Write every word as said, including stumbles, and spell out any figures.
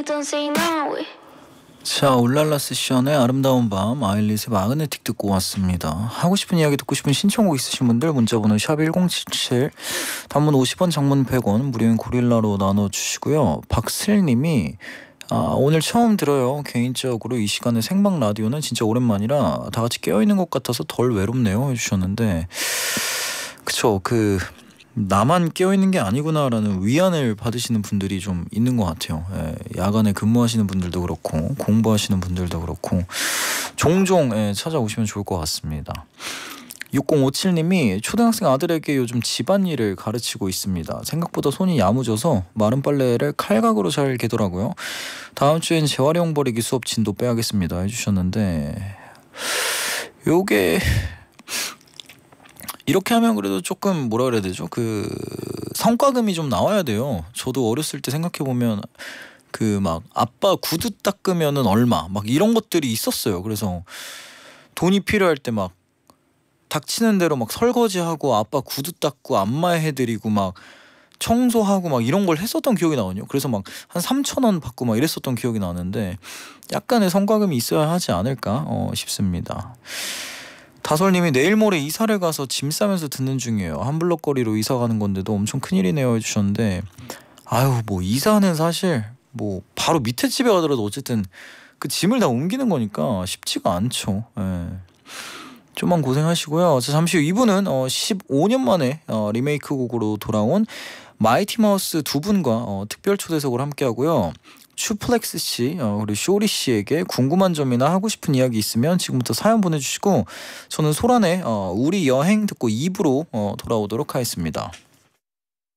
don't say no. 자, 울랄라 세션의 아름다운 밤, 아일릿의 마그네틱 듣고 왔습니다. 하고 싶은 이야기 듣고 싶은 신청곡 있으신 분들 문자번호 샵 일공칠칠, 단문 오십 원, 장문 백 원, 무료인 고릴라로 나눠주시고요. 박슬님이 아, 오늘 처음 들어요. 개인적으로 이 시간에 생방 라디오는 진짜 오랜만이라 다 같이 깨어있는 것 같아서 덜 외롭네요 해주셨는데, 그쵸, 그 나만 깨어있는 게 아니구나라는 위안을 받으시는 분들이 좀 있는 것 같아요. 예, 야간에 근무하시는 분들도 그렇고 공부하시는 분들도 그렇고 종종 예, 찾아오시면 좋을 것 같습니다. 육공오칠님이 초등학생 아들에게 요즘 집안일을 가르치고 있습니다. 생각보다 손이 야무져서 마른 빨래를 칼각으로 잘 개더라고요. 다음 주엔 재활용 버리기 수업 진도 빼야겠습니다 해주셨는데, 요게 이렇게 하면 그래도 조금 뭐라 그래야 되죠? 그 성과금이 좀 나와야 돼요. 저도 어렸을 때 생각해보면 그 막 아빠 구두 닦으면은 얼마 막 이런 것들이 있었어요. 그래서 돈이 필요할 때 막 닥치는 대로 막 설거지하고 아빠 구두 닦고 안마해드리고 막 청소하고 막 이런 걸 했었던 기억이 나거든요. 그래서 막 한 삼천 원 받고 막 이랬었던 기억이 나는데 약간의 성과금이 있어야 하지 않을까 어, 싶습니다. 다솔님이 내일 모레 이사를 가서 짐 싸면서 듣는 중이에요. 한 블럭 거리로 이사 가는 건데도 엄청 큰일이네요 해주셨는데, 아유 뭐 이사는 사실 뭐 바로 밑에 집에 가더라도 어쨌든 그 짐을 다 옮기는 거니까 쉽지가 않죠. 예. 좀만 고생하시고요. 자, 잠시 후 이 부는 어, 십오 년 만에 어, 리메이크 곡으로 돌아온 마이티 마우스 두 분과 어, 특별 초대석을 함께 하고요. 슈플렉스 씨 어, 그리고 쇼리 씨에게 궁금한 점이나 하고 싶은 이야기 있으면 지금부터 사연 보내주시고, 저는 소란의 어, 우리 여행 듣고 이 부로 어, 돌아오도록 하겠습니다.